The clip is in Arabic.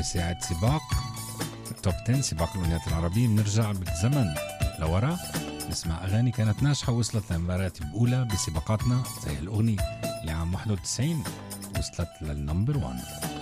بساعة سباق توب 10 سباق الأغنيات العربية. بنرجع بالزمن لورا نسمع أغاني كانت ناجحة وصلت لمراتب أولى بسباقاتنا، زي الأغنية اللي عام 91 وصلت للنمبر 1.